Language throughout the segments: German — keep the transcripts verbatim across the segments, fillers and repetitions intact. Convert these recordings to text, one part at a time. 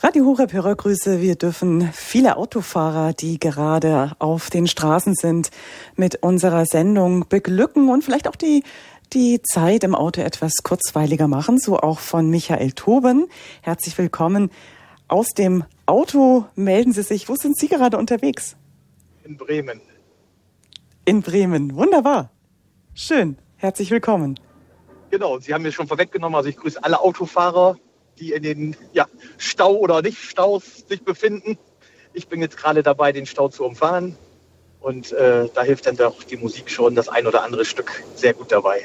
Radio Horeb Hörergrüße. Wir dürfen viele Autofahrer, die gerade auf den Straßen sind, mit unserer Sendung beglücken und vielleicht auch die die Zeit im Auto etwas kurzweiliger machen. So auch von Michael Toben. Herzlich willkommen. Aus dem Auto melden Sie sich. Wo sind Sie gerade unterwegs? In Bremen. In Bremen. Wunderbar. Schön. Herzlich willkommen. Genau. Sie haben mir schon vorweggenommen. Also ich grüße alle Autofahrer, die in den ja, Stau oder Nicht-Staus sich befinden. Ich bin jetzt gerade dabei, den Stau zu umfahren. Und äh, da hilft dann doch die Musik schon das ein oder andere Stück sehr gut dabei.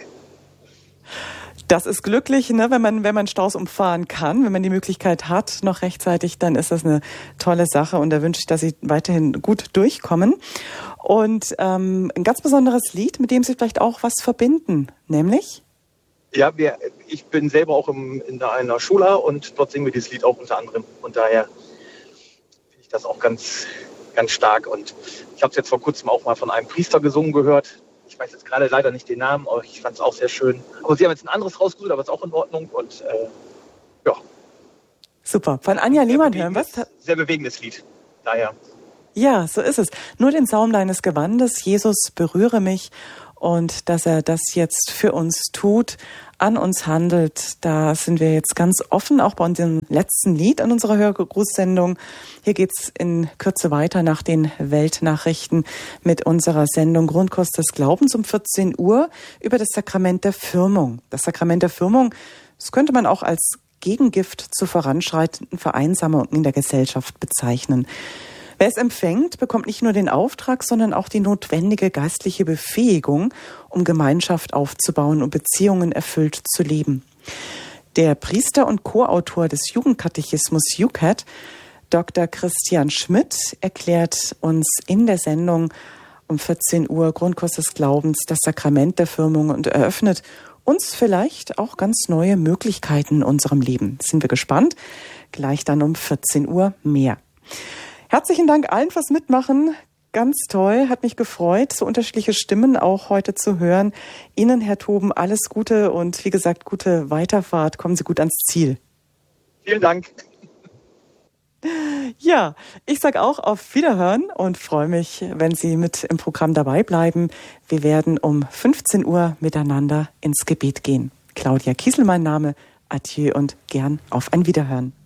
Das ist glücklich, ne? wenn man wenn man Staus umfahren kann, wenn man die Möglichkeit hat, noch rechtzeitig, dann ist das eine tolle Sache. Und da wünsche ich, dass Sie weiterhin gut durchkommen. Und ähm, ein ganz besonderes Lied, mit dem Sie vielleicht auch was verbinden, nämlich? Ja, wir, ich bin selber auch im, in einer Schule und dort singen wir dieses Lied auch unter anderem. Und daher finde ich das auch ganz, ganz stark. Und ich habe es jetzt vor kurzem auch mal von einem Priester gesungen gehört. Ich weiß jetzt gerade leider nicht den Namen, aber ich fand es auch sehr schön. Aber Sie haben jetzt ein anderes rausgesucht, aber ist auch in Ordnung. Und äh, ja. Super. Von Anja Lehmann hören wir. Sehr bewegendes Lied. Daher. Ja, so ist es. Nur den Saum deines Gewandes, Jesus, berühre mich. Und dass er das jetzt für uns tut, an uns handelt, da sind wir jetzt ganz offen, auch bei unserem letzten Lied an unserer Hörgrußsendung. Hier geht's in Kürze weiter nach den Weltnachrichten mit unserer Sendung Grundkurs des Glaubens um vierzehn Uhr über das Sakrament der Firmung. Das Sakrament der Firmung, das könnte man auch als Gegengift zur voranschreitenden Vereinsamung in der Gesellschaft bezeichnen. Wer es empfängt, bekommt nicht nur den Auftrag, sondern auch die notwendige geistliche Befähigung, um Gemeinschaft aufzubauen und Beziehungen erfüllt zu leben. Der Priester und Co-Autor des Jugendkatechismus J U C A T, Doktor Christian Schmidt, erklärt uns in der Sendung um vierzehn Uhr Grundkurs des Glaubens das Sakrament der Firmung und eröffnet uns vielleicht auch ganz neue Möglichkeiten in unserem Leben. Sind wir gespannt? Gleich dann um vierzehn Uhr mehr. Herzlichen Dank allen fürs Mitmachen. Ganz toll, hat mich gefreut, so unterschiedliche Stimmen auch heute zu hören. Ihnen, Herr Toben, alles Gute und wie gesagt, gute Weiterfahrt. Kommen Sie gut ans Ziel. Vielen Dank. Ja, ich sage auch auf Wiederhören und freue mich, wenn Sie mit im Programm dabei bleiben. Wir werden um fünfzehn Uhr miteinander ins Gebet gehen. Claudia Kiesel mein Name. Adieu und gern auf ein Wiederhören.